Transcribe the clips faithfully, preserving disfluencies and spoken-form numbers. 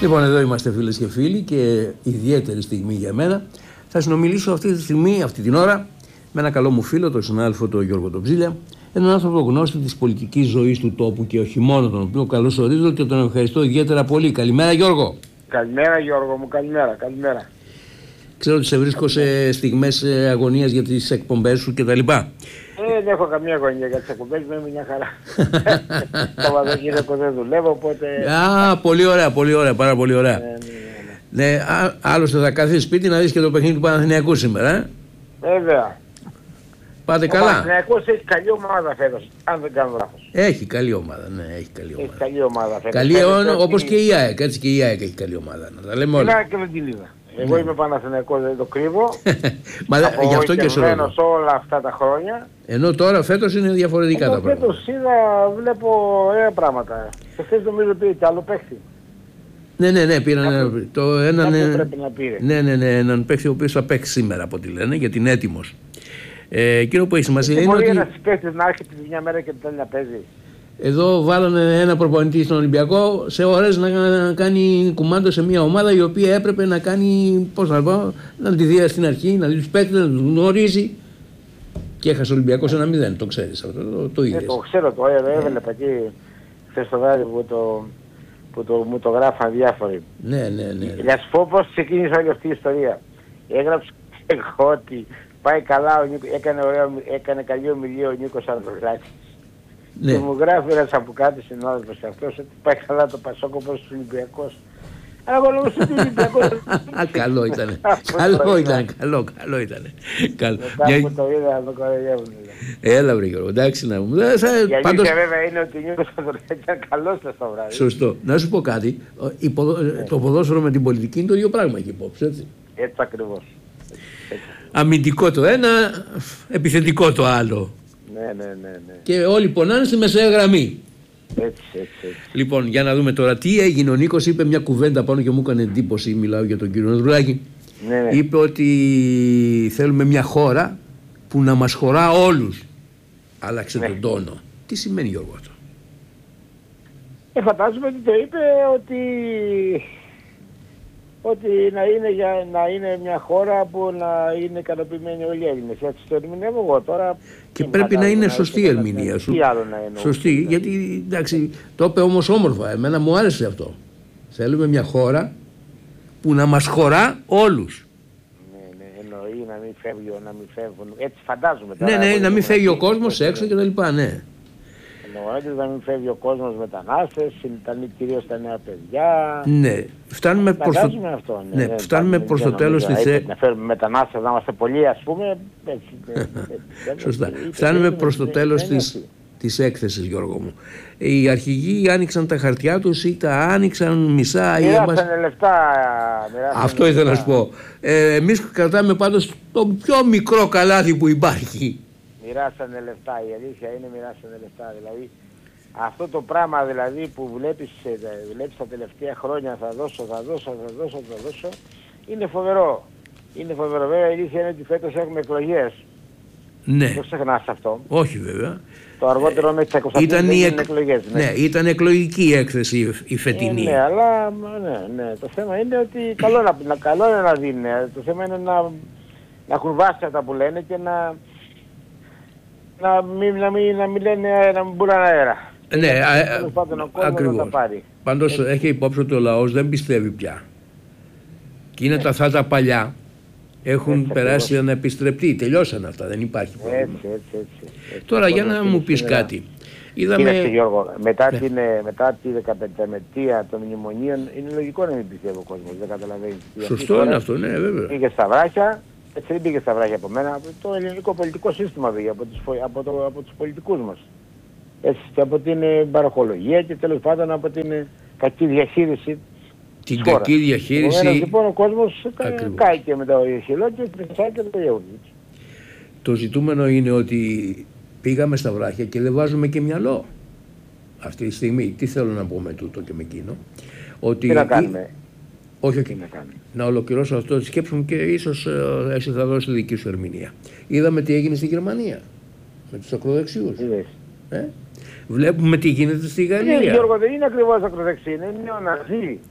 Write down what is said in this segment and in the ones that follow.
Λοιπόν, εδώ είμαστε φίλες και φίλοι και ιδιαίτερη στιγμή για μένα. Θα συνομιλήσω αυτή τη στιγμή, αυτή την ώρα, με ένα καλό μου φίλο, τον συνάδελφο τον Γιώργο τον Ψήλια, έναν άνθρωπο γνώστη της πολιτικής ζωής του τόπου και όχι μόνο, τον οποίο καλωσορίζω και τον ευχαριστώ ιδιαίτερα πολύ. Καλημέρα, Γιώργο. Καλημέρα, Γιώργο μου, καλημέρα, καλημέρα. Ξέρω ότι σε βρίσκω σε στιγμές αγωνίας για τις εκπομπές σου κτλ. Ε, δεν έχω καμία αγωνία για τις εκπομπές, με μια χαρά. Το Σαββατοκύριακο δεν δουλεύω, οπότε... Α, πολύ ωραία, πολύ ωραία, πάρα πολύ ωραία. Ναι, ναι, ναι. Ναι, α, άλλωστε θα κάθεις σπίτι να δεις και το παιχνίδι του Παναθηναϊκού σήμερα, ε. Βέβαια. Πάτε Ο καλά. Παναθηναϊκός έχει καλή ομάδα φέτος, αν δεν κάνω λάθος. Έχει καλή ομάδα, ναι, έχει καλή ομάδα. Έχει καλή ομάδα φέτος. Καλή ομάδα, όπως και η ΑΕΚ, έτσι και η ΑΕΚ έχει καλή ομάδα. Να τα λέμε όλα. Μιλάω και δεν την είδα. Εγώ είμαι Παναθηναϊκός, δεν το κρύβω. Μα γι' αυτό και σε ρωτώ. όλα αυτά τα χρόνια. Ενώ τώρα φέτος είναι διαφορετικά τα πράγματα. Φέτος είδα, βλέπω ωραία πράγματα. Και χθες νομίζω πήρε κι άλλο παίχτη. Ναι, ναι, ναι, πήραν έναν. Το έναν. Πρέπει να πήρε. Ναι, ναι, ναι, έναν παίχτη ο οποίος θα παίξει σήμερα από ό,τι λένε, γιατί είναι έτοιμος. Ε, εκείνο που έχει σημασία είναι ότι... ότι... Μπορεί ένας παίχτης να έρχεται μια μέρα και μετά να παίζει. Εδώ βάλανε ένα προπονητή στον Ολυμπιακό σε ώρες να κάνει κουμάντο σε μια ομάδα η οποία έπρεπε να κάνει, πώς να πω, να τη δει στην αρχή, να δει τους παίκτες, να τους γνωρίζει. Και έχασε ο Ολυμπιακός ένα μηδέν, το ξέρεις αυτό, το, το είδες. Ε, το ξέρω, το έβλεπα εκεί χθες το βράδυ που το, που το, μου το γράφαν διάφοροι. Ναι, ναι, ναι. Για σου πω πώς ξεκίνησε όλη αυτή η ιστορία. Έγραψε εγώ ότι πάει καλά, ο Νίκο, έκανε, ωραίο, έκανε καλή ομιλία ο Νίκος Ανδρουλάκης. Ναι. Και μου γράφει ένας από κάτω συνάδελφος αυτός ότι πάει καλά το Πασόκο όπως ο Ολυμπιακός. Αλλά εγώ νομίζω ότι ο Ολυμπιακός... Καλό ήτανε. Καλό ήταν, καλό, καλό ήτανε. Μετά που το είδα να το κοροϊδεύουν. Έλα βρε Γιώργο, εντάξει να μου. Η αλήθεια βέβαια είναι ότι ο Νίκος Ανδρουλάκης ήταν καλός το βράδυ. Σωστό. Να σου πω κάτι, το ποδόσφαιρο με την πολιτική είναι το ίδιο πράγμα εκεί υπόψη, έτσι. Έτσι ακριβώς. Αμυντικό το ένα, επιθετικό το άλλο. Ναι, ναι, ναι, ναι. Και όλοι πονάνε στη μεσαία γραμμή. Έτσι, έτσι, έτσι. Λοιπόν, για να δούμε τώρα τι έγινε. Ο Νίκος είπε μια κουβέντα πάνω και μου έκανε εντύπωση. Μιλάω για τον κύριο Ανδρουλάκη. Ναι, ναι. Είπε ότι θέλουμε μια χώρα που να μας χωρά όλους. Άλλαξε ναι. τον τόνο. Τι σημαίνει, Γιώργο, αυτό? Ε, φαντάζομαι ότι το είπε ότι... ότι να είναι, για, να είναι μια χώρα που να είναι ικανοποιημένοι όλοι οι Έλληνες. Έτσι το ερμηνεύω εγώ τώρα. Και πρέπει να είναι σωστή η ερμηνεία σου. Τι άλλο να είναι. Σωστή, ναι. Γιατί εντάξει, το είπε όμως όμορφα. Εμένα μου άρεσε αυτό. Θέλουμε μια χώρα που να μας χωρά όλους. Ναι, ναι, εννοεί να μην φεύγει, να μην φεύγουν. Έτσι φαντάζομαι. Ναι, ναι, να μην φεύγει ο κόσμος έξω και τα λοιπά, ναι. Εννοείται να μην φεύγει ο κόσμος μετανάστες, κυρίως τα νέα παιδιά. Ναι, φτάνουμε προς το, αυτό, ναι, ναι, ναι, φτάνουμε προς το τέλος της... Ε... Να φέρουμε μετανάστες, να είμαστε πολλοί ας πούμε. Έτσι, σωστά. Φτάνουμε προς το τέλος της, της έκθεσης, Γιώργο μου. Οι αρχηγοί άνοιξαν τα χαρτιά τους ή τα άνοιξαν μισά. Μοιράσανε λεφτά. Αυτό ήθελα να σου πω. Ε, εμείς κρατάμε πάντως το πιο μικρό καλάθι που υπάρχει. Μοιράσανε λεφτά, η αλήθεια είναι μοιράσανε λεφτά. Δηλαδή, αυτό το πράγμα δηλαδή που βλέπεις, βλέπεις τα τελευταία χρόνια θα δώσω, θα δώσω, θα δώσω, θα δώσω, είναι φοβερό. Είναι φοβερό. Βέβαια η αλήθεια είναι ότι φέτος έχουμε εκλογές. Ναι. Δεν ξεχνάς αυτό. Όχι βέβαια. Το αργότερο με τις εικοστή είναι εκ... εκλογές. Ναι. Ναι, ήταν εκλογική η έκθεση η φετινή. Ε, ναι, αλλά ναι, ναι. Το θέμα είναι ότι καλό, να, καλό είναι να δίνουν. Το θέμα είναι να, να έχουν βάση αυτά που λένε και να... Να μην, να, μην, να μην λένε, να μην πουλάνε αέρα. Ναι, ακριβώς. Πάντως έτσι. Έχει υπόψη ότι ο λαός δεν πιστεύει πια. Και είναι τα αυτά τα παλιά. Έχουν έτσι, περάσει ακριβώς. ανεπιστρεπτοί. Τελειώσαν αυτά, δεν υπάρχει πρόβλημα. Έτσι, έτσι, έτσι, έτσι. Τώρα για να μου πεις κάτι. Είδαμε... Κοίταξε Γιώργο, μετά, ναι. την, μετά τη δεκαπενταετία των μνημονίων είναι λογικό να μην πιστεύει ο κόσμος, δεν καταλαβαίνει. Σωστό είναι αυτό, ναι βέβαια. Πήγε στα βράχια. Έτσι δεν πήγε στα βράχια από μένα, το ελληνικό πολιτικό σύστημα πήγε από τους, από το, από τους πολιτικούς μας. Έτσι και από την παροχολογία και τέλος πάντων από την κακή διαχείριση την της κακή χώρας. διαχείριση... Επομένως λοιπόν ο κόσμος κάει και με το χειλό και πρισάει και το γεωργί. Το ζητούμενο είναι ότι πήγαμε στα βράχια και δεν βάζουμε και μυαλό. Αυτή τη στιγμή, τι θέλω να πω με τούτο και με εκείνο. Ότι τι να κάνουμε. Όχι, όχι. Να, να ολοκληρώσω αυτό τη σκέψη μου και ίσως ε, εσύ θα δώσει τη δική σου ερμηνεία. Είδαμε τι έγινε στη Γερμανία με τους ακροδεξιούς. Ε? Βλέπουμε τι γίνεται στη Γαλλία. Ναι, Γιώργο, δεν είναι ακριβώς ακροδεξί, είναι νεοναζί.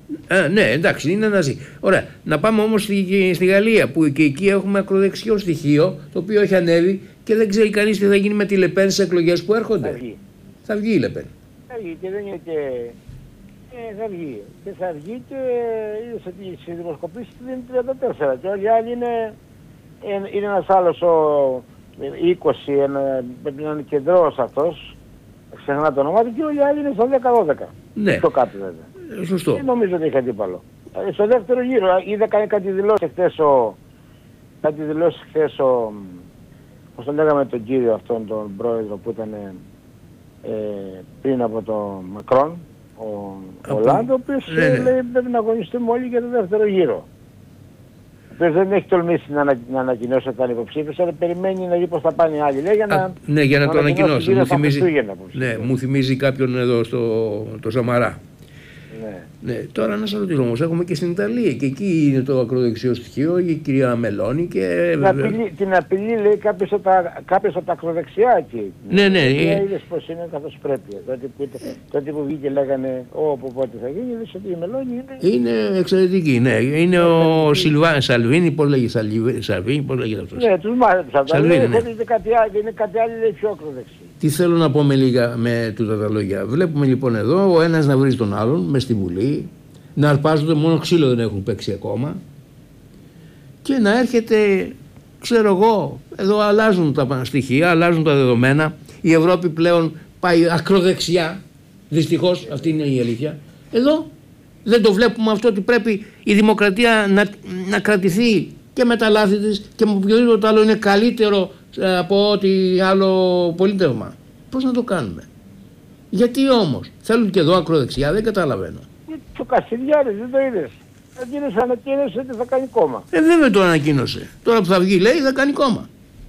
Α, ναι, εντάξει, είναι ναζί. Ωραία. Να πάμε όμως στη, στη Γαλλία, που και εκεί έχουμε ακροδεξιό στοιχείο, το οποίο έχει ανέβει και δεν ξέρει κανείς τι θα γίνει με τη Λεπέν στις εκλογές που έρχονται. Θα βγει. Θα βγει η Λεπέν. Θα βγει και δεν είναι και... Ε, θα βγει. Και θα βγει και είδες ότι στις δημοσκοπήσεις δίνει τριάντα τέσσερα και όλοι οι άλλοι είναι, είναι ένας άλλος ο είκοσι, ένα, πρέπει να είναι κεντρός αυτός, ξεχνά το όνομά του, και όλοι οι άλλοι είναι στο δέκα δώδεκα. Ναι. Στο κάτω βέβαια. Σωστό. Δεν νομίζω ότι έχει αντίπαλο. Ε, στο δεύτερο γύρο είδα κάνει κάτι δηλώσει χθες ο... Κάτι δηλώσει χθες ο... Πώς τον λέγαμε τον κύριο αυτόν τον πρόεδρο που ήταν ε, πριν από τον Μακρόν, ο Ολάντ, ο οποίος ναι, ναι. λέει πρέπει να αγωνιστούμε όλοι για το δεύτερο γύρο. Ο οποίος δεν έχει τολμήσει να, ανα, να ανακοινώσει ότι ήταν υποψήφιος, αλλά περιμένει να δει πώς θα πάνε οι άλλοι. Λέει, για να, Α, ναι, για να, να το ανακοινώσει. Μου θυμίζει, ναι, μου θυμίζει κάποιον εδώ στο το Σαμαρά. Ναι. Ναι, τώρα να σας ρωτήσω όμως, έχουμε και στην Ιταλία και εκεί είναι το ακροδεξιό στοιχείο, η κυρία Μελώνη και... Την απειλή, την απειλή λέει κάποιος από τα, κάποιος από τα ακροδεξιά εκεί. Ναι, ναι. Και είδες πως είναι καθώς πρέπει. Τότε που, τότε που βγήκε λέγανε όπου πότε θα γίνει, είδες ότι η Μελώνη είναι... Είναι εξαιρετική, ναι. Είναι ο Σιλβά, Σαλβίνη, πώς λέγεται, Σαλβίνη, πώς λέγεται αυτός. Ναι, τους μάθαμε αυτά. Σαλβίνη, ναι. Είναι κάτι άλλο, είναι κάτι άλλο λέει πιο ακροδεξί. Τι θέλω να πω με λίγα με τούτα τα λόγια. Βλέπουμε λοιπόν εδώ ο ένας να βρίζει τον άλλον μες στη Βουλή, να αρπάζονται, μόνο ξύλο δεν έχουν παίξει ακόμα, και να έρχεται, ξέρω εγώ, εδώ αλλάζουν τα στοιχεία, αλλάζουν τα δεδομένα. Η Ευρώπη πλέον πάει ακροδεξιά, δυστυχώς αυτή είναι η αλήθεια. Εδώ δεν το βλέπουμε αυτό, ότι πρέπει η δημοκρατία να, να κρατηθεί και με τα λάθη της και με οποιοδήποτε άλλο είναι καλύτερο από ό,τι άλλο πολίτευμα. Πώς να το κάνουμε? Γιατί όμως θέλουν και εδώ ακροδεξιά, δεν καταλαβαίνω. Το Κασιδιάρης δεν το είδες? Ανακοίνωσε, ανακοίνωσε ότι θα κάνει κόμμα. Ε, βέβαια το ανακοίνωσε. Τώρα που θα βγει λέει θα κάνει κόμμα.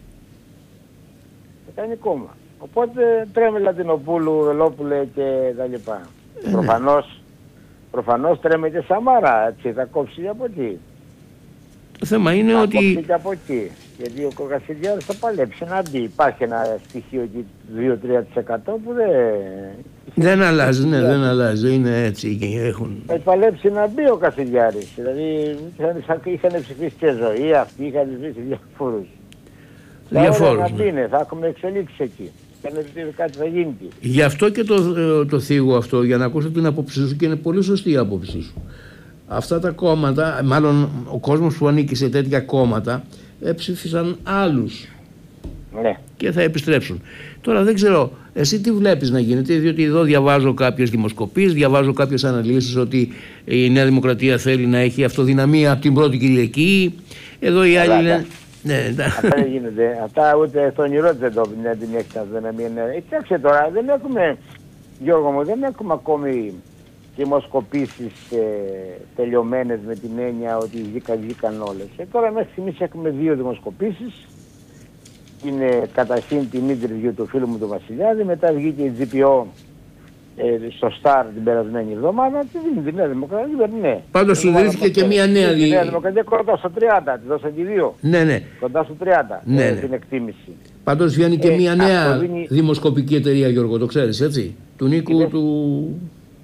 Θα κάνει κόμμα. Οπότε τρέμε Λατινοπούλου, Βελόπουλε και τα λοιπά. Ε, προφανώς, ναι. προφανώς τρέμε και Σαμάρα, έτσι, θα κόψει από εκεί. Το θέμα είναι θα ότι... Θα κόψει και από εκεί. Γιατί ο Κασιδιάρης θα παλέψει να μπει. Υπάρχει ένα στοιχείο εκεί δύο με τρία τοις εκατό που δεν... Δεν αλλάζει, ναι, δεν αλλάζει, είναι έτσι και έχουν... Θα παλέψει να μπει ο Κασιδιάρης, δηλαδή είχαν ψηφίσει και ζωή, αυτοί είχαν ψηφίσει διαφόρους. Διαφόρους, θα, ναι. είναι, θα έχουμε εξελίξει εκεί, κάτι θα γίνει. Γι' αυτό και το, το θίγω αυτό, για να ακούσω την άποψή σου, και είναι πολύ σωστή η άποψή σου. Αυτά τα κόμματα, μάλλον ο κόσμος που ανήκει σε τέτοια κόμματα, ψήφισαν άλλους. Ναι. Και θα επιστρέψουν. Τώρα δεν ξέρω, εσύ τι βλέπεις να γίνεται, διότι εδώ διαβάζω κάποιες δημοσκοπήσεις, διαβάζω κάποιες αναλύσεις ότι η Νέα Δημοκρατία θέλει να έχει αυτοδυναμία από την πρώτη Κυριακή. Εδώ οι άλλοι λένε... Ναι, αυτά δεν γίνονται. Αυτά ούτε στον όνειρό δεν το να την έχει αυτοδυναμία. Κοιτάξτε τώρα, δεν έχουμε, Γιώργο μου, δεν έχουμε ακόμη δημοσκοπήσεις ε, τελειωμένες με την έννοια ότι βγήκαν, βγήκαν όλες. Ε, τώρα μέχρι στιγμής έχουμε δύο δημοσκοπήσεις. Είναι καταρχήν την interview του φίλου μου του Βασιλιάδη, μετά βγήκε η τζι πι ο ε, στο Star την περασμένη εβδομάδα, τη δίνει τη Νέα Δημοκρατία, ναι. Πάντως συνδέθηκε και μια νέα... Η Νέα Δημοκρατία κοντά στο τριάντα, τη δώσαν και δύο. Ναι, ναι. Κοντά στο τριάντα, ναι, ε, ναι. την εκτίμηση. Πάντως βγαίνει και ε, μια νέα δίνει... δημοσκοπική εταιρεία, Γιώργο, το ξέρεις, έτσι, του Νίκου είναι... του...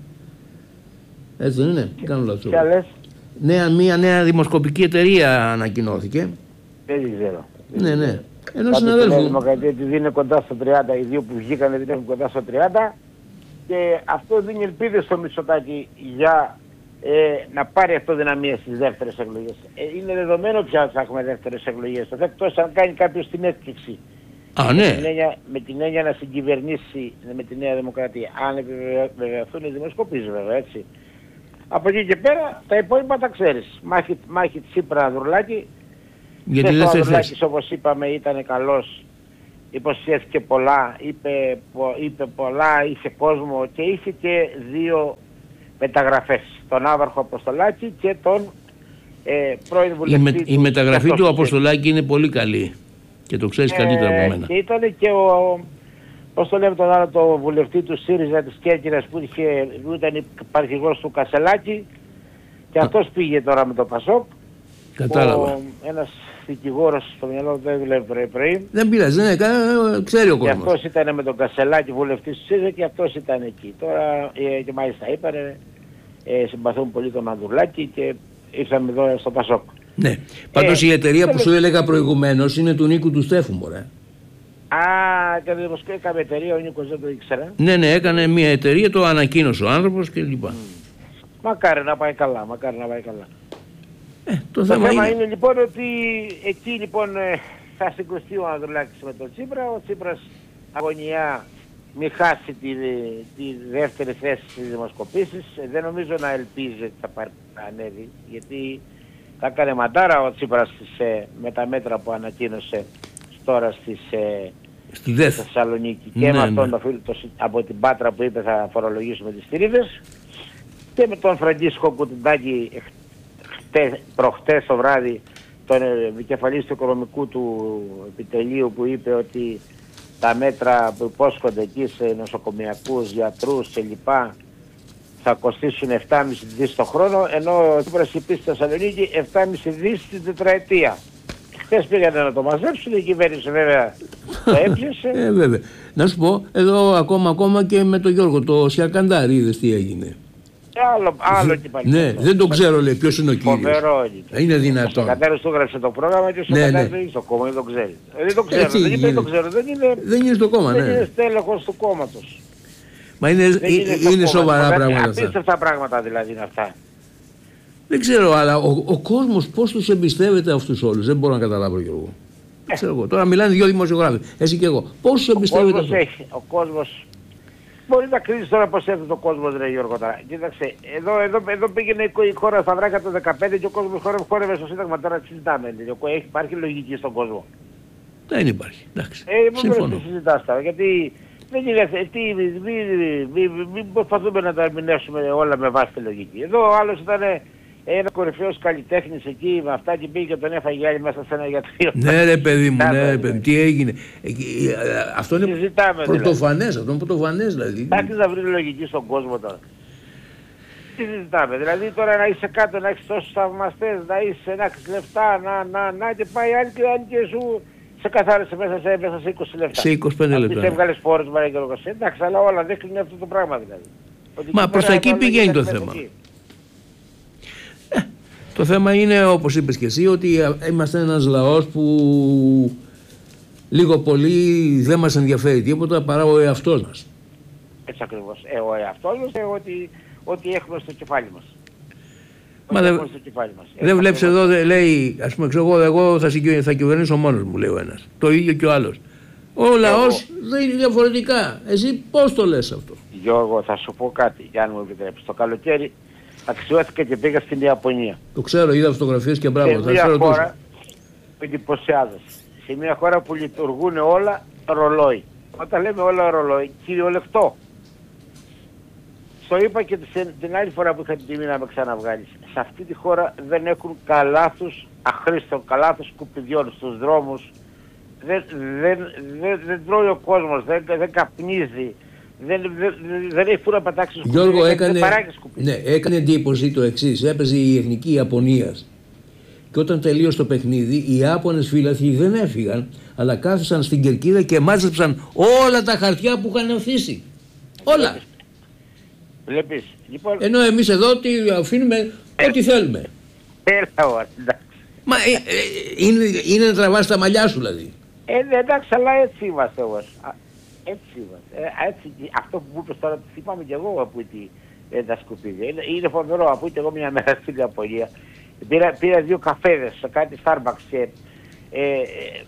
Έτσι δεν είναι, τι κάνω λάθος. Ποια λες? Νέα, μια νέα δημοσκοπική εταιρεία ανακοινώθηκε. Δεν ξέρω. Ναι, ναι. Ενώ συναδέλφου. Η Δημοκρατία τη δίνει κοντά στο τριάντα, οι δύο που βγήκαν την έχουν κοντά στο τριάντα, και αυτό δίνει ελπίδες στο Μητσοτάκη για ε, να πάρει αυτοδυναμία στις δεύτερες εκλογές. Ε, είναι δεδομένο πια θα έχουμε δεύτερες εκλογές. Το εκτός αν κάνει κάποιος την έκπληξη. Α, ναι. Με την, έννοια, με την έννοια να συγκυβερνήσει με τη Νέα Δημοκρατία. Αν επιβεβαιωθούν οι δημοσκοπήσεις βέβαια, έτσι. Από εκεί και πέρα τα υπόλοιπα τα ξέρεις. Μάχη, μάχη Τσίπρα-Ανδρουλάκη. Γιατί ο Ανδρουλάκης, όπως είπαμε, ήταν καλός, υποσχέθηκε πολλά, είπε, είπε πολλά, είχε κόσμο και είχε και δύο μεταγραφές. Τον Άβαρχο Αποστολάκη και τον ε, πρώην βουλευτή. Η, με, η μεταγραφή του Αποστολάκη είναι πολύ καλή και το ξέρεις ε, καλύτερα από μένα. Και ήταν και ο, πώς το λέμε τον άλλο, το βουλευτή του ΣΥΡΙΖΑ της Κέρκυρας που, είχε, που ήταν υπαρχηγός του Κασελάκη, και Α. αυτός πήγε τώρα με το Πασόκ. Κατάλαβα. Ο, ένας δικηγόρος στο μυαλό του δεν δουλεύει πρωί-πρωί. Δεν πειράζει, ναι, ξέρει ο κόσμος. Και αυτός ήταν με τον Κασελάκη βουλευτής του ΣΥΡΙΖΑ και αυτός ήταν εκεί. Τώρα ε, και μάλιστα είπανε ε, συμπαθούν πολύ τον Ανδρουλάκη και ήρθαμε εδώ στο Πασόκ. Ναι. Πάντως ε, η εταιρεία που τέλος... σου έλεγα προηγουμένως είναι του Νίκου του Στέφου, μωρέ. Α, και δημοσκόπηση έκαμε εταιρεία, ο Νίκος δεν το ήξερα. Ναι, ναι, έκανε μια εταιρεία, το ανακοίνωσε ο άνθρωπος και λοιπά. Mm. Μακάρι να πάει καλά, μακάρι να πάει καλά. Ε, το, το θέμα, θέμα είναι... είναι λοιπόν ότι εκεί λοιπόν θα συγκρουστεί ο Ανδρουλάκης με τον Τσίπρα. Ο Τσίπρας αγωνιά μη χάσει τη, τη δεύτερη θέση στις δημοσκοπήσεις. Δεν νομίζω να ελπίζει ότι θα πάρει ανέβει, γιατί θα έκανε μαντάρα ο Τσίπρας στις, με τα μέτρα που ανακοίνωσε τώρα στις, στη Θεσσαλονίκη και ναι, με αυτόν ναι. το φίλο το, από την Πάτρα που είπε θα φορολογήσουμε τις θηρίδες, και με τον Φραντίσκο Κουτιντάκη προχτές το βράδυ, τον επικεφαλής του οικονομικού του επιτελείου, που είπε ότι τα μέτρα που υπόσχονται εκεί σε νοσοκομιακούς, γιατρούς κλπ θα κοστίσουν επτά κόμμα πέντε δις το χρόνο, ενώ ο Τσίπρας είπε στη Θεσσαλονίκη επτά κόμμα πέντε δις την τετραετία. Χθες πήγανε να το μαζέψουν, η κυβέρνηση βέβαια το έπιασε. Ε, βέβαια. Να σου πω, εδώ ακόμα, ακόμα και με τον Γιώργο, το Σιακαντάρι, είδες τι έγινε. Άλλο, άλλο και πάλι. Ναι, δεν τον ξέρω, λέει, ποιος είναι ο κύριος. Φοβερό είναι. Είναι δυνατόν. Ο Σιακαντάρης του έγραψε το πρόγραμμα και ο Σιακαντάρης δεν είναι στο κόμμα, δεν το ξέρει. Δεν το ξέρω, δεν είπε το ξέρω. Δεν είναι, δεν είναι στο κόμμα, ναι. Δεν είναι στέλεχος του κόμματος. Μα είναι, είναι, είναι σοβαρά κόμμα, πράγματα αυτά. Απίστευτα πράγματα δηλαδή είναι αυτά. Δεν ξέρω, αλλά ο, ο κόσμος πώς τους εμπιστεύεται αυτούς όλους. Δεν μπορώ να καταλάβω, Γιώργο. Δεν ξέρω εγώ. Τώρα μιλάνε δύο δημοσιογράφοι. Εσύ και εγώ. Πώς τους εμπιστεύεται αυτούς. Ο κόσμος. Μπορεί να κρίνεις τώρα πως έρθει ο κόσμος, ρε Γιώργο. Τώρα. Κοίταξε, εδώ, εδώ, εδώ πήγαινε η χώρα στα δράκα το δεκαπέντε και ο κόσμος χόρευε στο Σύνταγμα. Τώρα συζητάμε. Έχει, υπάρχει λογική στον κόσμο. Δεν υπάρχει. Εντάξει. Ε, συμφωνώ. Δεν συζητάς τώρα. Γιατί δεν είναι. Μην μη, μη, μη, μη προσπαθούμε να τα ερμηνεύσουμε όλα με βάση τη λογική. Εδώ ο άλλος ήταν ένα κορυφαίος καλλιτέχνης εκεί με αυτά και πήγε και τον έφαγε άλλη μέσα σε ένα γιατρείο. Ναι ρε παιδί μου, ναι ρε παιδί μου, τι έγινε. Αυτό είναι συζητάμε, πρωτοφανές, δηλαδή. αυτό είναι πρωτοφανές δηλαδή. Άρχισε να βρει λογική στον κόσμο τώρα. Τι συζητάμε, δηλαδή τώρα να είσαι κάτω, να έχεις τόσους θαυμαστές, να είσαι, να έχεις λεφτά, να, να, να και πάει άλλη και άλλη και σου σε καθάρισε μέσα σε, μέσα σε είκοσι λεπτά. Σε είκοσι πέντε λεπτά. Αυτής έβγαλες φόρες μάρα και ρογωσή. Εντάξει, αλλά όλα δείχνουν αυτό το πράγμα δηλαδή. Μα προς τα εκεί πηγαίνει το θέμα. Το θέμα είναι, όπως είπες και εσύ, ότι είμαστε ένας λαός που λίγο πολύ δεν μας ενδιαφέρει τίποτα παρά ο εαυτός μας. Έτσι ακριβώς. Ε, ο εαυτός μας είναι ότι, ότι έχουμε στο κεφάλι μας. Μα δεν δε βλέπεις εδώ, δε, λέει, ας πούμε, ξέρω, εγώ θα, θα κυβερνήσω μόνος μου, λέει ο ένας. Το ίδιο και ο άλλος. Ο λαός δεν είναι διαφορετικά. Εσύ πώς το λες αυτό? Γιώργο, θα σου πω κάτι, για να μου επιτρέψεις. Το καλοκαίρι αξιώθηκα και πήγα στην Ιαπωνία. Το ξέρω, είδα φωτογραφίες και μπράβο. Σε μια χώρα που εντυπωσιάζεσαι. Σε μια χώρα που λειτουργούν όλα ρολόι. Όταν λέμε όλα ρολόι, κυριολεκτό. Στο είπα και την άλλη φορά που είχα την τιμή να με ξαναβγάλεις. Σε αυτή τη χώρα δεν έχουν καλάθους αχρήστων, καλάθους σκουπιδιών στους δρόμους. Δεν, δεν, δεν, δεν τρώει ο κόσμος, δεν, δεν καπνίζει. Δεν, δεν, δεν έχει φούρα πατάξει σκουπίδια. Γιώργο, έκανε, ναι, έκανε εντύπωση το εξής. Έπαιζε η Εθνική Ιαπωνίας. Και όταν τελείωσε το παιχνίδι, οι Ιάπωνες φίλαθλοι δεν έφυγαν, αλλά κάθισαν στην κερκίδα και μάζεψαν όλα τα χαρτιά που είχαν αφήσει. Όλα. Βλέπεις. Λοιπόν... Ενώ εμείς εδώ τι αφήνουμε ε, ό,τι θέλουμε. Έλα ώρα, εντάξει. Μα ε, ε, είναι, είναι να τραβάς τα μαλλιά σου δηλαδή. Ε, εντάξει, αλλά έτσι είμαστε όμως. Έτσι είμαστε. Ε, έτσι, αυτό που μου είπες τώρα, θυμάμαι και εγώ από τη, ε, τα σκουπίδια. Είναι, είναι φοβερό, από και εγώ μια μέρα στην Ιαπωνία. Πήρα, πήρα δύο καφέδες σε κάτι Starbucks και ε, ε,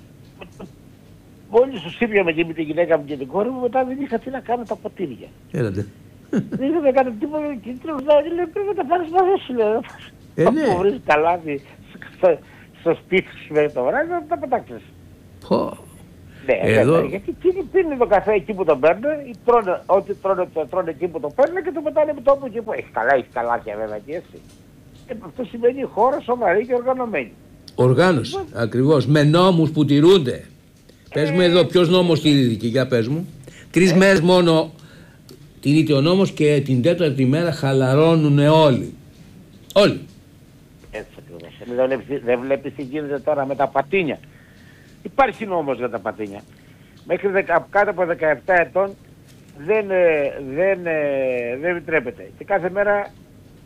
μόλις τους ήπιαμε και με τη γυναίκα μου και την κόρη μου, μετά δεν είχα τι να κάνω τα ποτήρια. Έλατε. Δεν είχα να κάνω τίποτα και τροφδάκι, λέει πρέπει να τα πάρεις μαζί σου, λέω. Ε, ναι. Αφού βρεις καλάθι στο, στο σπίτι σου μέχρι το βράδυ, να τα πετάξεις. Πω. Ναι, εδώ... γιατί εκείνοι πίνουν το καφέ εκεί που τον παίρνουν, τρώνε, ό,τι τρώνε, το τρώνε εκεί που το παίρνουν και το πετάνε με τόπο εκεί που έχει καλά, έχει καλάθια βέβαια και έτσι. Ε, αυτό σημαίνει χώρα σοβαρή και οργανωμένη. Οργάνωση, ε, ακριβώς, με νόμους που τηρούνται. Ε, πες μου εδώ ποιος νόμος τηρήθηκε, για πες μου. Τρεις ε, μέρες μόνο τηρείται ο νόμος και την τέταρτη μέρα χαλαρώνουν όλοι. Όλοι. Έτσι ακριβώς. Δεν βλέπεις, δεν βλέπεις τι γίνεται τώρα με τα πατίνια. Υπάρχει νόμος για τα πατίνια. Μέχρι δεκα, κάτω από δεκαεπτά ετών δεν, δεν, δεν επιτρέπεται. Και κάθε μέρα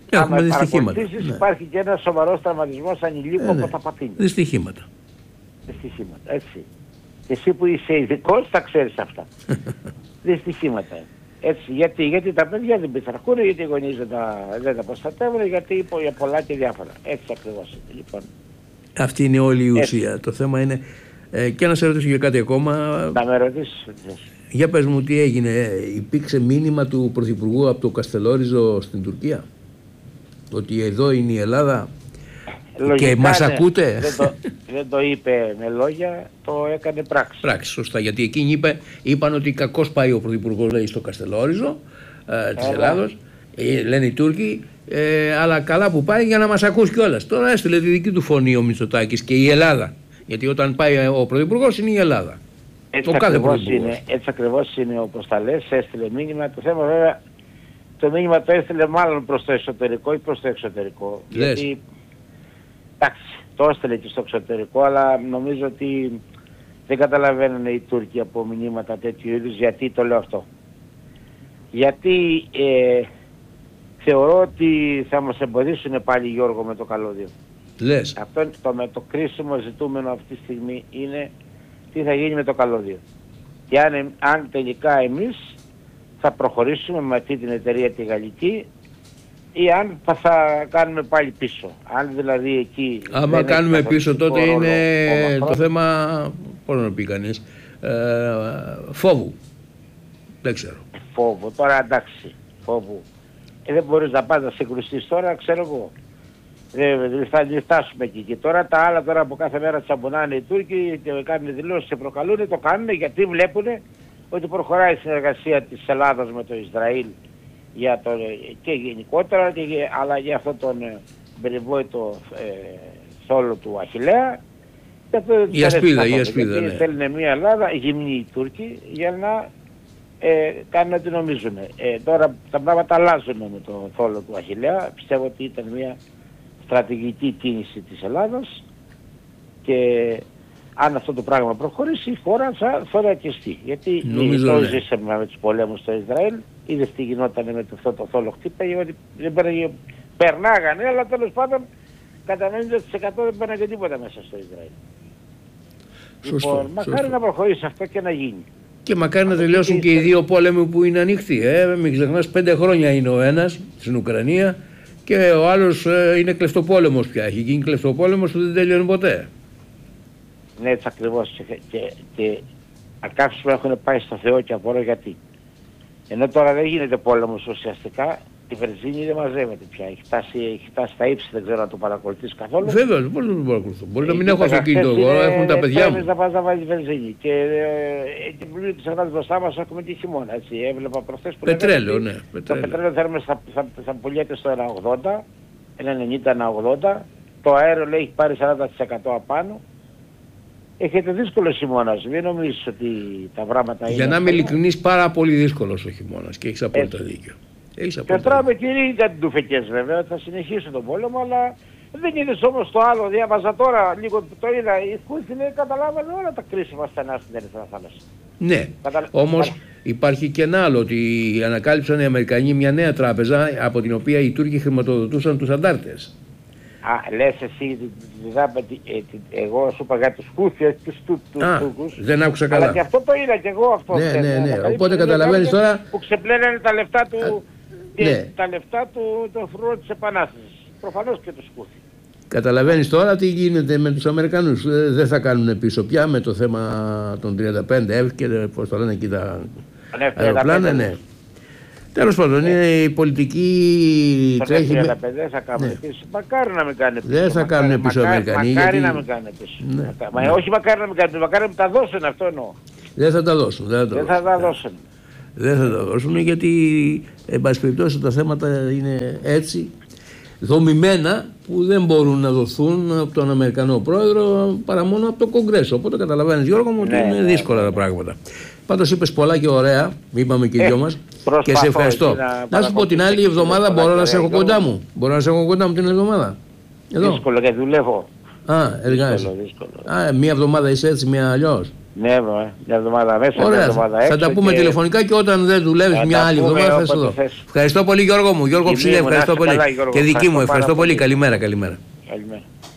Έχουμε δυστυχήματα. Ναι. Υπάρχει και ένας σοβαρός τραυματισμός ανηλίκου ε, ναι. από τα πατίνια. Δυστυχήματα. Δυστυχήματα, έτσι. Εσύ που είσαι ειδικός θα ξέρεις αυτά. Δυστυχήματα. Έτσι, γιατί, γιατί τα παιδιά δεν πειθαρχούν, γιατί οι γονείς δεν τα, δεν τα προστατεύουν, γιατί για πολλά και διάφορα. Έτσι ακριβώς είναι. Λοιπόν. Αυτή είναι όλη η ουσία. Έτσι. Το θέμα είναι. Ε, και να σε ρωτήσω για κάτι ακόμα. Να με ρωτήσεις. Για πες μου τι έγινε. Υπήρξε μήνυμα του Πρωθυπουργού από το Καστελόριζο στην Τουρκία. Ότι εδώ είναι η Ελλάδα. Λογικά, και μας ναι, ακούτε. Δεν το, δεν το είπε με λόγια, το έκανε πράξη. Πράξη, σωστά. Γιατί εκείνοι είπε, είπαν ότι κακώς πάει ο Πρωθυπουργός, λέει, στο Καστελόριζο ε, της Ελλάδος. Ε, λένε οι Τούρκοι. Ε, αλλά καλά που πάει για να μας ακούσει κιόλας. Τώρα έστειλε τη δική του φωνή ο Μητσοτάκης και η Ελλάδα. Γιατί όταν πάει ο Πρωθυπουργός είναι η Ελλάδα. Έτσι ακριβώς είναι, έτσι ακριβώς είναι όπως τα λες, έστειλε μήνυμα. Το θέμα βέβαια, το μήνυμα το έστειλε μάλλον προς το εσωτερικό ή προς το εξωτερικό. Λες. Γιατί, εντάξει, το έστειλε και στο εξωτερικό, αλλά νομίζω ότι δεν καταλαβαίνουν οι Τούρκοι από μηνύματα τέτοιου είδους. Γιατί το λέω αυτό? Γιατί ε, θεωρώ ότι θα μας εμποδίσουν πάλι, Γιώργο, με το καλώδιο. Λες. Αυτό είναι το, με το κρίσιμο ζητούμενο αυτή τη στιγμή είναι τι θα γίνει με το καλώδιο. Και αν, αν τελικά εμείς θα προχωρήσουμε με αυτή την εταιρεία τη γαλλική ή αν θα, θα κάνουμε πάλι πίσω. Αν δηλαδή εκεί... Άμα κάνουμε πίσω τότε είναι το θέμα, πώς να το πει κανείς, ε, φόβου. Δεν ξέρω. Φόβο, τώρα εντάξει, φόβου. Ε, δεν μπορείς να πας να συγκρουστείς τώρα, ξέρω εγώ. Δεν θα φτάσουμε εκεί. Και τώρα τα άλλα τώρα που κάθε μέρα τσαμπουνάνε οι Τούρκοι και κάνουν δηλώσεις και προκαλούν, το κάνουν γιατί βλέπουν ότι προχωράει η συνεργασία της Ελλάδας με το Ισραήλ για το, και γενικότερα, και, αλλά για αυτόν τον περιβόητο ε, θόλο του Αχιλλέα. Η ασπίδα, η ασπίδα, ναι. Θέλουν μια Ελλάδα γυμνή οι Τούρκοι για να ε, κάνουν ό,τι νομίζουν. Ε, τώρα τα πράγματα αλλάζουν με το θόλο του Αχιλλέα. Πιστεύω ότι ήταν μια στρατηγική κίνηση της Ελλάδας και αν αυτό το πράγμα προχωρήσει η χώρα θα θωρακιστεί. Γιατί νομίζω, το ναι. ζήσαμε με τους πολέμους στο Ισραήλ, είδες τι γινόταν με το, αυτό το θόλο χτύπαγε, ότι δεν πέραγε, περνάγανε, αλλά τέλος πάντων κατά ενενήντα τοις εκατό δεν πέραγε τίποτα μέσα στο Ισραήλ. Σωστό, λοιπόν, μακάρι σωστό. να προχωρήσει αυτό και να γίνει. Και μακάρι να τελειώσουν και οι δύο πόλεμοι που είναι ανοιχτοί. Ε, μην ξεχνάς, πέντε χρόνια είναι ο ένας στην Ουκρανία και ο άλλος ε, είναι κλεφτοπόλεμος πια. Έχει γίνει κλεφτοπόλεμος που δεν τελειώνει ποτέ. Ναι, έτσι ακριβώς. Και, και, και κάποιοι που έχουν πάει στο Θεό και απορώ γιατί. Ενώ τώρα δεν γίνεται πόλεμος ουσιαστικά, η Βενζίνη δεν μαζεύεται πια. Έχει φτάσει, έχει φτάσει στα ύψη, δεν ξέρω να το παρακολουθείς καθόλου. Βέβαια, πώς δεν το παρακολουθώ. Μπορεί να μην έχω αυτοκίνητο εγώ, έχουν τα παιδιά μου. Να πας να βάλεις βενζίνη. Και εκεί που μην ξεχνάς μπροστά μας έχουμε και χειμώνα. Έτσι. Έβλεπα προχθές που πετρέλαιο, ναι. Το πετρέλαιο θέλουμε θα, θα, θα πουλιέται στο ένα ογδόντα, ένα ενενήντα, ένα ογδόντα. Το αέριο λέει έχει πάρει σαράντα τοις εκατό απάνω. Έχετε δύσκολο χειμώνας, μην νομίζεις ότι τα πράγματα είναι... Για να είμαι ειλικρινής, πάρα πολύ δύσκολος ο χειμώνας και έχεις απόλυτα δίκιο. Έχεις και τώρα με κυρίες ήταν ντουφεκές βέβαια, θα συνεχίσουν τον πόλεμο, αλλά δεν είδες όμως το άλλο, διάβαζα τώρα, λίγο το είδα, οι Χούθοι καταλάβανε όλα τα κρίσιμα στενά στην Ερυθρά Θάλασσα. Ναι, Καταλα... όμως υπάρχει και ένα άλλο, ότι ανακάλυψαν οι Αμερικανοί μια νέα τράπεζα από την οποία οι Τούρκοι χρηματοδοτούσαν τους αντάρτες. Α, λες εσύ, εγώ σου είπα για τους Χούθι, τους Τούρκους. Δεν άκουσα καλά. Αλλά και αυτό το είδα και εγώ αυτό. Ναι, ναι, ναι. Οπότε καταλαβαίνεις τώρα... Που ξεπλένανε τα λεφτά του, και ναι. τα λεφτά του, το φρουρό της Επανάστασης. Προφανώς και τους Χούθι. Καταλαβαίνεις τώρα τι γίνεται με τους Αμερικανούς. Δεν θα κάνουν πίσω πια με το θέμα των τριάντα πέντε εφ και πώς το λένε εκεί τα αεροπλάνα, ναι. Τέλος πάντων, είναι η πολιτική τρέχει... τριάντα πέντε δεν θα κάνουν πίσω. Μακάρι να μην κάνουν πίσω. Δεν θα κάνουν πίσω οι Αμερικανοί. Μακάρι να μην κάνουν πίσω. Μα όχι μακάρι να μην κάνουν πίσω, μακάρι να μην τα δώσουν, αυτό εννοώ. Δεν θα τα δώσουν. Δεν θα τα δώσουν. Δεν θα τα δώσουν γιατί, εν πάση περιπτώσει, τα θέματα είναι έτσι δομημένα που δεν μπορούν να δοθούν από τον Αμερικανό πρόεδρο παρά μόνο από το Κογκρέσο. Οπότε καταλαβαίνεις, Γιώργο μου, ότι ναι, είναι ναι, δύσκολα ναι, τα πράγματα. Πάντως είπες πολλά και ωραία, είπαμε και οι δυο μας, και σε ευχαριστώ. Να, να σου πω την άλλη εβδομάδα μπορώ να σε έχω κοντά μου. Μπορώ να σε έχω κοντά μου την εβδομάδα. Εδώ. Δύσκολο γιατί δουλεύω. Α, εργάζεσαι. Α, μία εβδομάδα είσαι έτσι, μία αλλιώς. Ναι, μια εβδομάδα μέσα, ωραία, μια εβδομάδα έξω. Θα τα πούμε και... τηλεφωνικά και όταν δεν δουλεύεις μια άλλη εβδομάδα θα σε δω. Ευχαριστώ πολύ Γιώργο μου, Γιώργο Ψήλια, ευχαριστώ πολύ. Καλά, Γιώργο, και δική μου, ευχαριστώ πολύ. πολύ. Καλημέρα, καλημέρα. Καλημέρα.